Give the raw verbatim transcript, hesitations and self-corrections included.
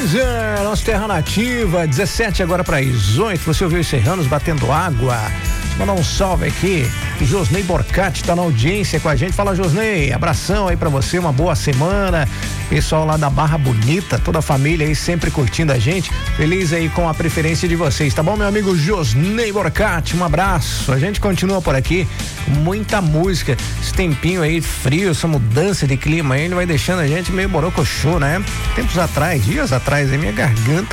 Laser, nossa terra nativa, dezessete agora para as oito. Você ouviu os serranos batendo água. Deixa eu mandar um salve aqui. O Josnei Borcati tá na audiência com a gente. Fala, Josnei, abração aí pra você, uma boa semana. Pessoal lá da Barra Bonita, toda a família aí sempre curtindo a gente. Feliz aí com a preferência de vocês, tá bom, meu amigo Josnei Borcati? Um abraço. A gente continua por aqui, muita música. Esse tempinho aí frio, essa mudança de clima aí, ele vai deixando a gente meio borocochô, né? Tempos atrás, dias atrás, a minha garganta